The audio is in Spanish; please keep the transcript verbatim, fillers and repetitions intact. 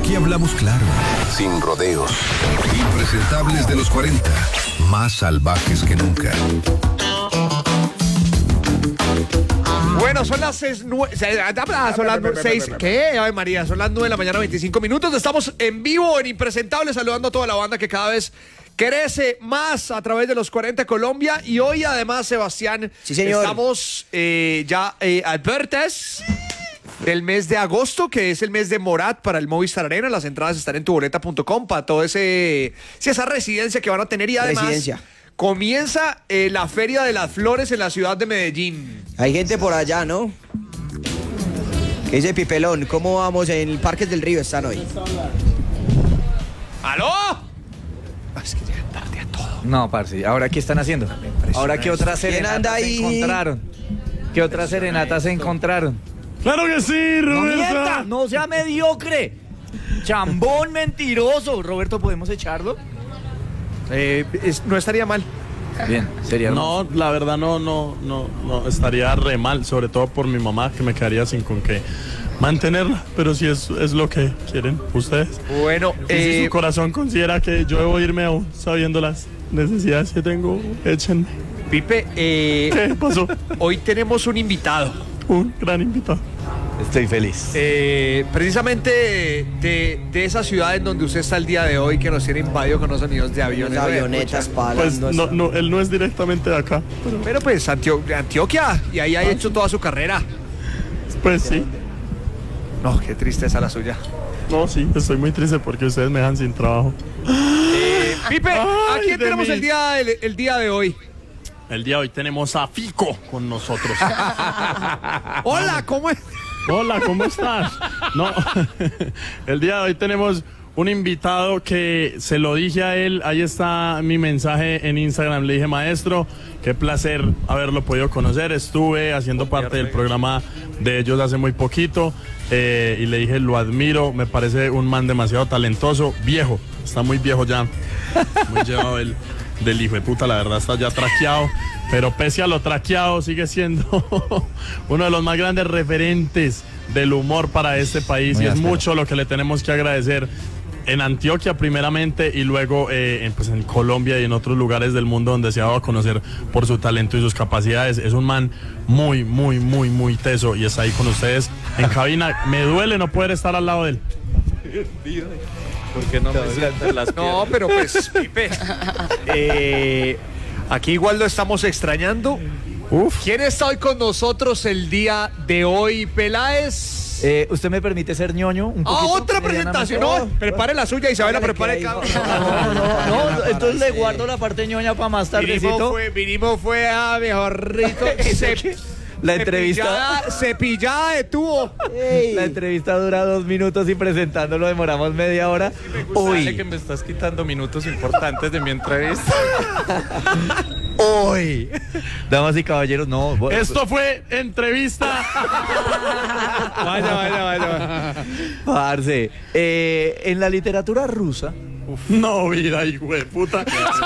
Aquí hablamos claro, sin rodeos. Impresentables de los cuarenta, más salvajes que nunca. Bueno, son las seis, nueve, son las seis, ¿qué? Ay, María, son las nueve de la mañana, veinticinco minutos. Estamos en vivo en Impresentable, saludando a toda la banda que cada vez crece más a través de los cuarenta Colombia. Y hoy, además, Sebastián, sí, señor. estamos eh, ya eh, advertes del mes de agosto, que es el mes de Morat para el Movistar Arena. Las entradas están en tu boleta punto com para toda ese, sí, esa residencia que van a tener. Y además Residencia. comienza eh, la Feria de las Flores en la ciudad de Medellín. Hay gente por allá, ¿no? ¿Qué dice Pipelón? ¿Cómo vamos en el Parques del Río están hoy? ¡Aló! Es que llegan tarde a todo. No, parce, ¿ahora qué están haciendo? Ahora qué otras ¿Quién anda serenatas se ahí? encontraron. ¿Qué otras serenatas se encontraron? ¡Claro que sí, No Roberta! mienta, no sea mediocre. Chambón mentiroso. Roberto, ¿podemos echarlo? Eh, es- no estaría mal. Bien, sería hermoso. No, la verdad no, no, no, no, estaría re mal, sobre todo por mi mamá, que me quedaría sin con qué mantenerla, pero si es, es lo que quieren ustedes. Bueno, Y si eh, su corazón considera que yo debo irme aún sabiendo las necesidades que tengo, échenme. Pipe, eh, ¿Qué pasó? hoy tenemos un invitado. Un gran invitado. Estoy feliz. Eh, precisamente de, de esa ciudad en donde usted está el día de hoy, que nos tiene invadido con los sonidos de aviones. Las ¿no? avionetas Pues palando. no, no, él no es directamente de acá, pero Pero pues Antio- de Antioquia, y ahí ha hecho toda su carrera. pues sí. No, qué tristeza la suya. No, sí, estoy muy triste porque ustedes me dejan sin trabajo. Eh, Pipe, Ay, ¿a quién de tenemos mí. el día, el, el día de hoy? El día de hoy tenemos a Fico con nosotros. Hola, ¿cómo es? Hola, ¿cómo estás? No, el día de hoy tenemos un invitado que se lo dije a él, ahí está mi mensaje en Instagram, le dije, maestro, qué placer haberlo podido conocer, estuve haciendo parte del programa de ellos hace muy poquito eh, y le dije, lo admiro, me parece un man demasiado talentoso, viejo, está muy viejo ya, muy llevado el, del hijo de puta, la verdad está ya traqueado. Pero pese a lo traqueado, sigue siendo uno de los más grandes referentes del humor para este país. Muy y es áspero. mucho lo que le tenemos que agradecer en Antioquia primeramente y luego eh, en, pues en Colombia y en otros lugares del mundo donde se ha dado a conocer por su talento y sus capacidades. Es un man muy, muy, muy, muy teso y está ahí con ustedes en cabina. Me duele no poder estar al lado de él. ¿Por qué no me sientan las No, pero pues, Pipe, eh, aquí igual lo estamos extrañando. Uf. ¿Quién está hoy con nosotros el día de hoy, Peláez? Eh, ¿Usted me permite ser ñoño un Ah, poquito? otra presentación. No, prepare la suya, Isabela, prepare cada No, no, no, entonces le guardo la parte ñoña para más Vinimos tardecito. fue, vinimos fue a mejorrito. Se- La entrevista, Cepillada, cepillada de tubo. la entrevista dura dos minutos y presentándolo demoramos media hora. Uy. Uy, que me estás quitando minutos importantes de mi entrevista. hoy. Damas y caballeros, no. vos- Esto fue entrevista. Vaya, vaya, vaya. Parce, eh, en la literatura rusa, No, vida, hijo de puta.